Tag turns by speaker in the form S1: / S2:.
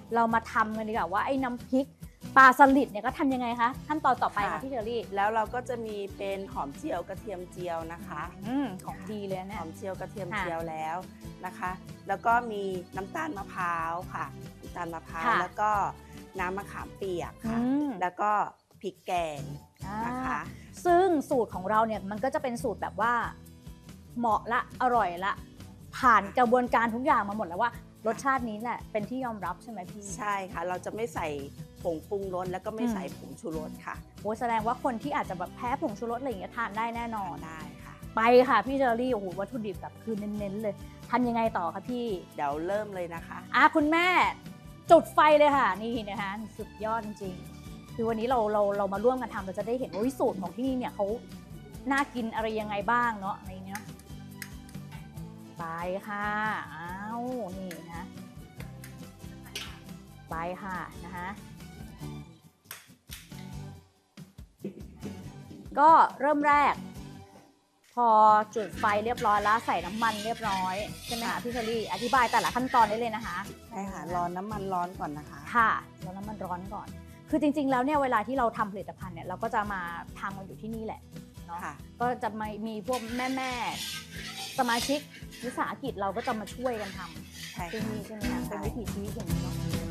S1: เรามาทำกันดีกว่าว่าไอ้น้ำพริกปลาสลิดเนี่ยก็ทำยังไงคะขั้นตอนต่อไปค่ะพี่เชอรี่
S2: แล้วเราก็จะมีเป็นหอมเจียวกระเทียมเจียวนะคะ
S1: ของดีเลย
S2: ห
S1: เนี่ย
S2: อมเจียวกระเทียมเจียวแล้วนะคะ แล้วก็มีน้ำตาลมะพร้าวค่ะน้ำตาลมะพร้าวแล้วก็น้ำมะขามเปียกค่ะแล้วก็พริกแกงนะคะ
S1: ซึ่งสูตรของเราเนี่ยมันก็จะเป็นสูตรแบบว่าเหมาะละอร่อยละผ่านกระบวนการทุกอย่างมาหมดแล้วว่ารสชาตินี้แหละเป็นที่ยอมรับใช่ไหมพี่
S2: ใช่ค่ะเราจะไม่ใส่ผงปรุงรสแล้วก็ไม่ใส่ผงชูรสค่ะ
S1: โอ้แสดงว่าคนที่อาจจะแบบแพ้ผงชูรสอะไรอย่างเงี้ยทานได้แน่นอน
S2: ได้ค่ะ
S1: ไปค่ะพี่เชอรี่โอ้โหวัตถุดิบแบบคือเน้นๆเลยทำยังไงต่อคะพี่
S2: เดี๋ยวเริ่มเลยนะคะ
S1: คุณแม่จุดไฟเลยค่ะนี่นะคะสุดยอดจริงๆคือวันนี้เรามาร่วมกันทำเราจะได้เห็นว่าสูตรของที่นี่เนี่ยเขาน่ากินอะไรยังไงบ้างเนาะอะไรเงี้ยไปค่ะนี่นะไปค่ะนะคะก็เริ่มแรกพอจุดไฟเรียบร้อยแล้วใส่น้ำมันเรียบร้อยใช่ไหมคะพี่เชอรี่อธิบายแต่ละขั้นตอนได้เลยนะคะ
S2: ใช่ค่ะรอน้ำมันร้อนก่อนนะคะ
S1: ค่ะรอน้ำมันร้อนก่อนคือจริงๆแล้วเนี่ยเวลาที่เราทำผลิตภัณฑ์เนี่ยเราก็จะมาทำกันอยู่ที่นี่แหละเนาะก็จะมีพวกแม่สมาชิกวิสาหกิจเราก็จะมาช่วยกันทำที่นี่ใช่ไหมคะเป็นวิถีชีวิตอย่างนี้เนาะ